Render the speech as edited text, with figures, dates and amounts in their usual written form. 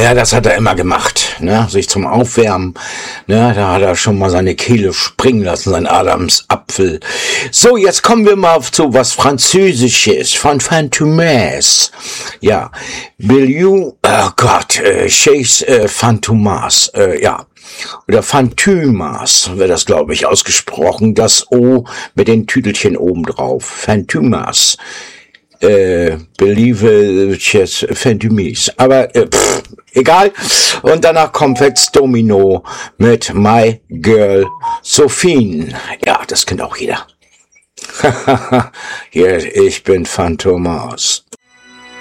Ja, das hat er immer gemacht, ne? Sich zum Aufwärmen, ne? Da hat er schon mal seine Kehle springen lassen, sein Adamsapfel. So, jetzt kommen wir mal zu was Französisches von Fantomas. Ja, oh Gott, Chase Fantomas, ja. Oder Fantomas wird das, glaube ich, ausgesprochen. Das O mit den Tüdelchen oben drauf. Fantomas. Believe Fantomas. Aber egal. Und danach kommt jetzt Domino mit My Girl Sophie. Ja, das kennt auch jeder. Hier, ich bin Fantomas.